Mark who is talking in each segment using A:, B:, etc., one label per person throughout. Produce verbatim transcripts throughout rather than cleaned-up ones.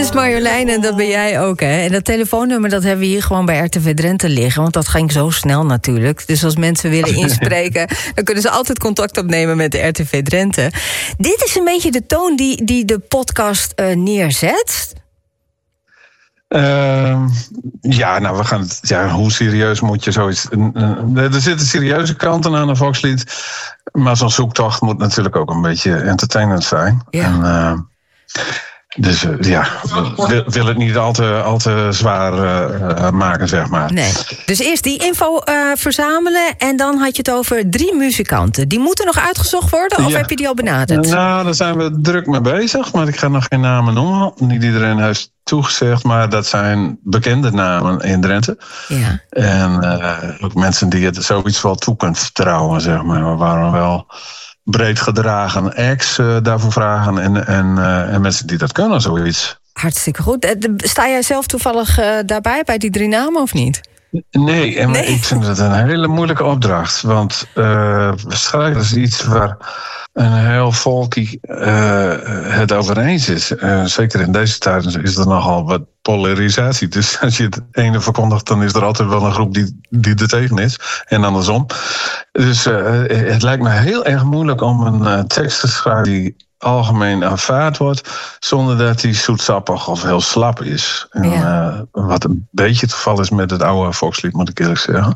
A: is Marjolein en dat ben jij ook, hè? En dat telefoonnummer dat hebben we hier gewoon bij R T V Drenthe liggen. Want dat ging zo snel natuurlijk. Dus als mensen willen inspreken, dan kunnen ze altijd contact opnemen met de R T V Drenthe. Dit is een beetje de toon die, die de podcast uh, neerzet.
B: Uh, ja, nou, we gaan het. Ja, hoe serieus moet je zoiets. Uh, er zitten serieuze kanten aan een volkslied. Maar zo'n zoektocht moet natuurlijk ook een beetje entertainend zijn. Ja. En, uh, dus uh, ja, wil, wil het niet al te, al te zwaar uh, maken, zeg maar.
A: Nee. Dus eerst die info uh, verzamelen en dan had je het over drie muzikanten. Die moeten nog uitgezocht worden of ja. heb je die al benaderd?
B: Nou, daar zijn we druk mee bezig, maar ik ga nog geen namen noemen. Niet iedereen heeft toegezegd, maar dat zijn bekende namen in Drenthe. Ja. En uh, ook mensen die het zoiets wel toe kunnen vertrouwen, zeg maar. We waren wel breed gedragen ex uh, daarvoor vragen en, en, uh, en mensen die dat kunnen, zoiets.
A: Hartstikke goed. Sta jij zelf toevallig uh, daarbij, bij die drie namen, of niet?
B: Nee, en nee. ik vind het een hele moeilijke opdracht. Want uh, waarschijnlijk is iets waar een heel volkie uh, het over eens is. Uh, zeker in deze tijden is er nogal wat polarisatie. Dus als je het ene verkondigt, dan is er altijd wel een groep die, die er tegen is. En andersom. Dus uh, het lijkt me heel erg moeilijk om een uh, tekst te schrijven die algemeen aanvaard wordt, zonder dat die zoetsappig of heel slap is. En, ja. uh, wat een beetje het geval is met het oude volkslied, moet ik eerlijk zeggen.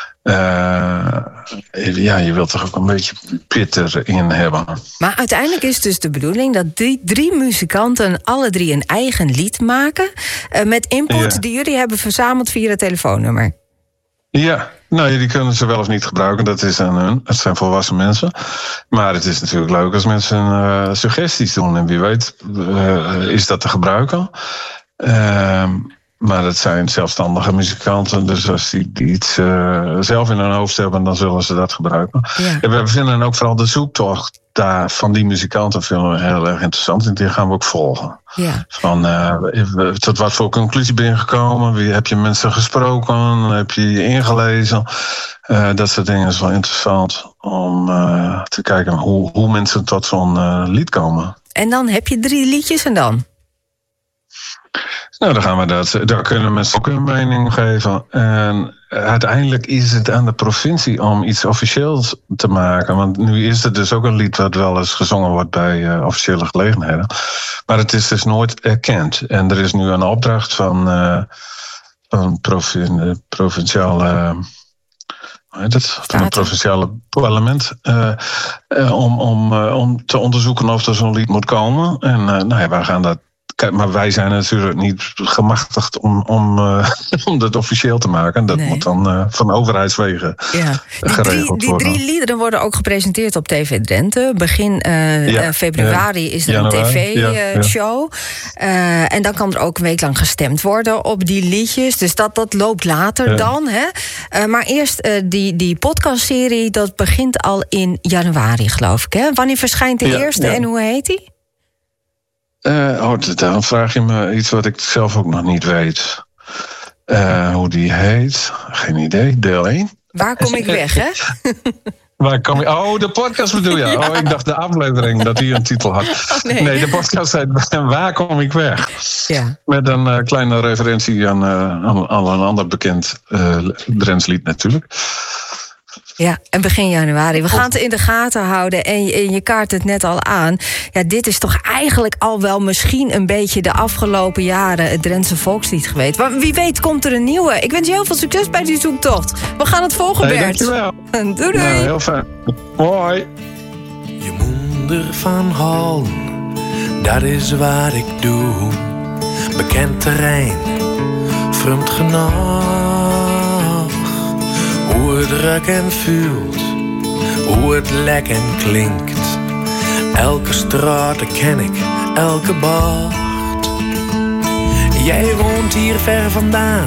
B: Uh, ja, je wilt toch ook een beetje pit erin hebben.
A: Maar uiteindelijk is dus de bedoeling dat die drie muzikanten alle drie een eigen lied maken, uh, met input ja. die jullie hebben verzameld via het telefoonnummer.
B: Ja, nou, die kunnen ze wel of niet gebruiken. Dat is aan hun. Het zijn volwassen mensen. Maar het is natuurlijk leuk als mensen uh, suggesties doen. En wie weet uh, is dat te gebruiken. Uh, maar het zijn zelfstandige muzikanten. Dus als die, die iets uh, zelf in hun hoofd hebben, dan zullen ze dat gebruiken. Ja. En we vinden ook vooral de zoektocht daar van die muzikanten vinden we heel erg interessant. En die gaan we ook volgen. Ja. Van, uh, tot wat voor conclusie ben je gekomen? Wie, heb je mensen gesproken? Heb je je ingelezen? Uh, dat soort dingen is wel interessant om uh, te kijken hoe, hoe mensen tot zo'n uh, lied komen.
A: En dan heb je drie liedjes en dan?
B: Nou, dan gaan we dat. Daar kunnen mensen ook een mening geven. En uiteindelijk is het aan de provincie om iets officieels te maken. Want nu is er dus ook een lied dat wel eens gezongen wordt bij uh, officiële gelegenheden. Maar het is dus nooit erkend. En er is nu een opdracht van, uh, van provin- provinciale. Hoe heet het? Van het provinciale parlement. Uh, uh, om, om, uh, om te onderzoeken of er zo'n lied moet komen. En uh, nou ja, wij gaan dat. Kijk, maar wij zijn natuurlijk niet gemachtigd om, om, uh, om dat officieel te maken. Dat nee. moet dan uh, van overheidswegen ja. geregeld
A: die,
B: worden.
A: Die drie liederen worden ook gepresenteerd op T V Drenthe. Begin uh, ja, februari ja. is er Januari, een tv-show. Ja, ja. uh, en dan kan er ook een week lang gestemd worden op die liedjes. Dus dat, dat loopt later ja. dan. Hè? Uh, maar eerst uh, die, die podcastserie, dat begint al in januari, geloof ik. Hè? Wanneer verschijnt de ja, eerste ja. en hoe heet die?
B: Uh, oh, dan vraag je me iets wat ik zelf ook nog niet weet. Uh, hoe die heet? Geen idee. Deel één.
A: Waar kom ik weg, hè?
B: Waar kom je? Oh, de podcast bedoel je? Ja. Oh, ik dacht de aflevering dat die een titel had. Oh, nee. nee, de podcast heet Waar kom ik weg? Ja. Met een uh, kleine referentie aan, uh, aan, aan een ander bekend uh, Drents lied natuurlijk.
A: Ja, en begin januari. We gaan het in de gaten houden en je, en je kaart het net al aan. Ja, dit is toch eigenlijk al wel misschien een beetje de afgelopen jaren het Drentse volkslied geweest. Maar wie weet komt er een nieuwe. Ik wens je heel veel succes bij die zoektocht. We gaan het volgen,
B: hey,
A: Bert.
B: Dankjewel.
A: Doei doei.
B: Nou, heel fijn. Hoi.
C: Je moet ervan houden, dat is wat ik doe. Bekend terrein, vreemd genoeg. Hoe het ruikt en voelt, hoe het lekt en klinkt. Elke straat ken ik, elke bocht. Jij woont hier ver vandaan,